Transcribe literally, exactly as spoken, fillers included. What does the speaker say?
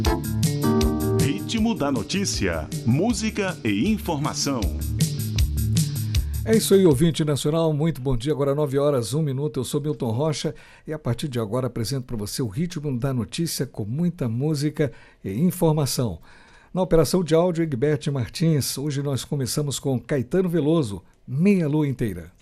Ritmo da notícia, música e informação. É isso aí, ouvinte nacional, muito bom dia, agora nove horas, um minuto, eu sou Milton Rocha e a partir de agora apresento para você o Ritmo da Notícia com muita música e informação. Na operação de áudio, Egbert Martins, hoje nós começamos com Caetano Veloso, Meia Lua Inteira.